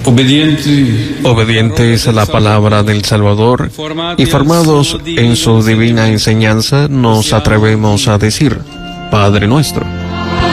Obedientes a la palabra del Salvador y formados en su divina enseñanza, nos atrevemos a decir: Padre nuestro,